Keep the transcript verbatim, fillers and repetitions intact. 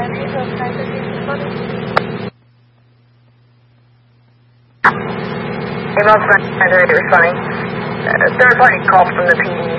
Hey, most responding. Uh, third party call from the P D.